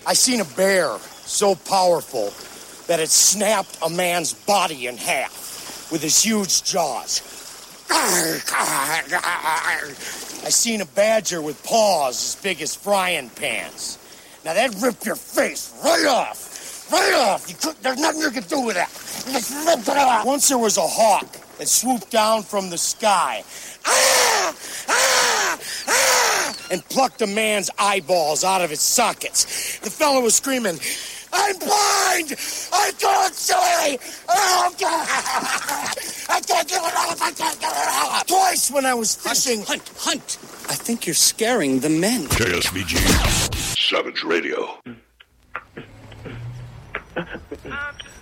I seen a bear so powerful that it snapped a man's body in half with his huge jaws. I seen a badger with paws as big as frying pans. Now that'd rip your face right off. Right off. There's nothing you can do with that. Just rip it off. Once there was a hawk that swooped down from the sky. And plucked a man's eyeballs out of his sockets. The fellow was screaming, "I'm blind! I can't see! Oh, God! I can't get it off! I can't get it off!" Twice when I was fishing. Hunt! I think you're scaring the men. KSBG Savage Radio.